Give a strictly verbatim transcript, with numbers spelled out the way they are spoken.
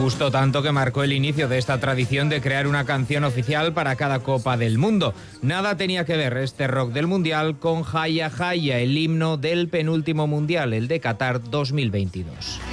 gustó tanto que marcó el inicio de esta tradición de crear una canción oficial para cada Copa del Mundo. Nada tenía que ver este rock del Mundial con Jaya Jaya, el himno del penúltimo Mundial, el de Qatar dos mil veintidós.